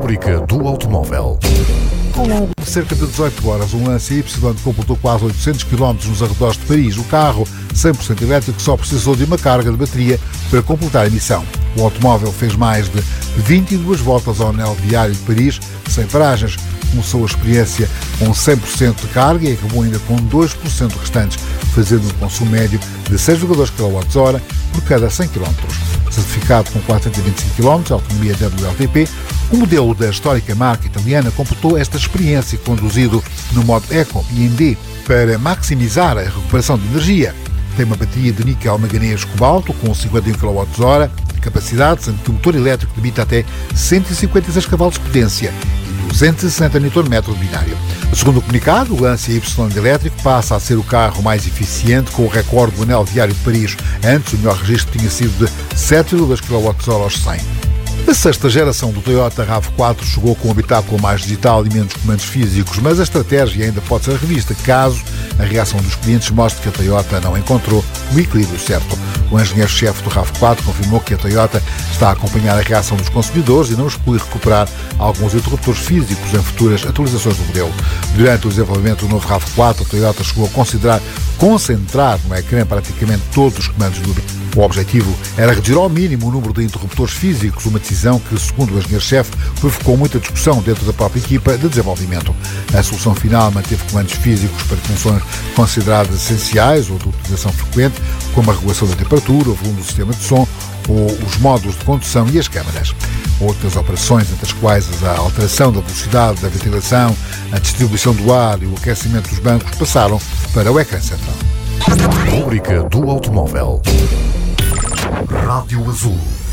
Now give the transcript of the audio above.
Rúbrica do automóvel. Ao longo de cerca de 18 horas, um Lancia Y completou quase 800 km nos arredores de Paris. O carro, 100% elétrico, só precisou de uma carga de bateria para completar a missão. O automóvel fez mais de 22 voltas ao anel viário de Paris, sem paragens. Começou a experiência com 100% de carga e acabou ainda com 2% restantes, fazendo um consumo médio de 6,2 kWh por cada 100 km. Certificado com 425 km, autonomia WLTP, o modelo da histórica marca italiana completou esta experiência conduzido no modo Eco IND para maximizar a recuperação de energia. Tem uma bateria de níquel manganês cobalto com 51 kWh de capacidade, sendo que o motor elétrico demite até 156 cavalos de potência e 260 Nm de binário. Segundo o comunicado, o Lancia Y elétrico passa a ser o carro mais eficiente com o recorde do anel viário de Paris. Antes, o melhor registro tinha sido de 7,2 kWh aos 100. A sexta geração do Toyota RAV4 chegou com um habitáculo mais digital e menos comandos físicos, mas a estratégia ainda pode ser revista caso a reação dos clientes mostre que a Toyota não encontrou o equilíbrio certo. O engenheiro-chefe do RAV4 confirmou que a Toyota está a acompanhar a reação dos consumidores e não exclui recuperar alguns interruptores físicos em futuras atualizações do modelo. Durante o desenvolvimento do novo RAV4, a Toyota chegou a considerar concentrar no ecrã praticamente todos os comandos do veículo. O objetivo era reduzir ao mínimo o número de interruptores físicos, uma decisão que, segundo o engenheiro-chefe, provocou muita discussão dentro da própria equipa de desenvolvimento. A solução final manteve comandos físicos para funções consideradas essenciais ou de utilização frequente, como a regulação da temperatura, o volume do sistema de som ou os modos de condução e as câmaras. Outras operações, entre as quais a alteração da velocidade da ventilação, a distribuição do ar e o aquecimento dos bancos, passaram para o ecrã central. Rúbrica do automóvel. Rádio Azul.